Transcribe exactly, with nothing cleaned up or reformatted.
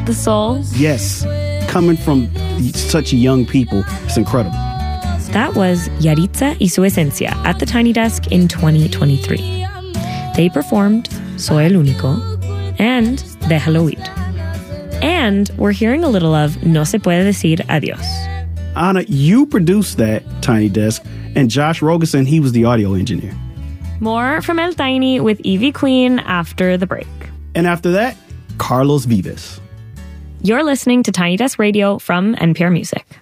the soul. Yes, coming from such young people, it's incredible. That was Yaritza y su Esencia at the Tiny Desk in twenty twenty-three. They performed Soy el Único and Déjalo Ir. And we're hearing a little of No se puede decir adiós. Anna, you produced that Tiny Desk, and Josh Rogerson, he was the audio engineer. More from El Tiny with Evie Queen after the break. And after that, Carlos Vives. You're listening to Tiny Desk Radio from N P R Music.